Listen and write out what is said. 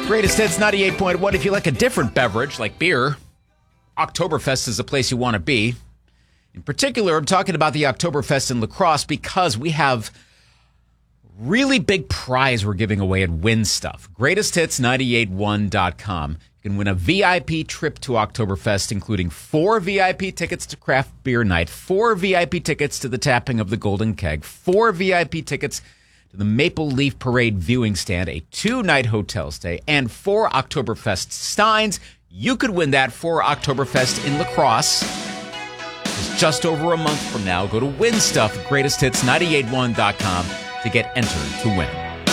Greatest Hits 98.1. If you like a different beverage like beer, Oktoberfest is the place you want to be. In particular, I'm talking about the Oktoberfest in La Crosse because we have really big prize we're giving away at Win Stuff. GreatestHits981.com. You can win a VIP trip to Oktoberfest, including 4 VIP tickets to Craft Beer Night, 4 VIP tickets to the tapping of the Golden Keg, 4 VIP tickets to the Maple Leaf Parade viewing stand, a 2-night hotel stay, and 4 Oktoberfest steins. You could win that for Oktoberfest in La Crosse. It's just over a month from now. Go to Win Stuff at GreatestHits981.com to get entered to win.